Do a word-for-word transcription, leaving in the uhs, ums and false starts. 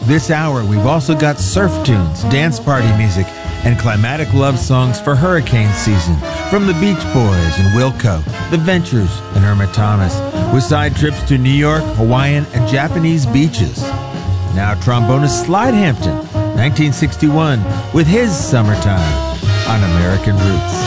This hour, we've also got surf tunes, dance party music, and climatic love songs for hurricane season from the Beach Boys and Wilco, The Ventures, and Irma Thomas, with side trips to New York, Hawaiian, and Japanese beaches. Now trombonist Slide Hampton, nineteen sixty-one, with his Summertime on American Roots.